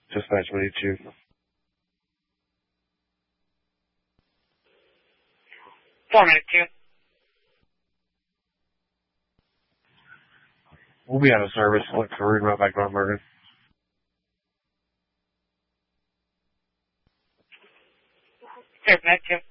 Dispatch, we need you. Formative 2. We'll be out of service. Look for route back to Bergen. Affirmative 2.